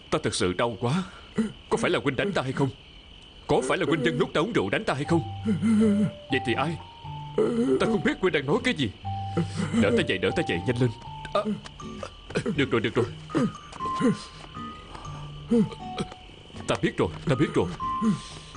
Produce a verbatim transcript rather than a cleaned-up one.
Ta thật sự đau quá. Có phải là huynh đánh ta hay không? Có phải là huynh nhân lúc ta uống rượu đánh ta hay không? Vậy thì ai? Ta không biết huynh đang nói cái gì. Đỡ ta dậy, đỡ ta dậy, nhanh lên. À, được rồi, được rồi. Ta biết rồi, ta biết rồi.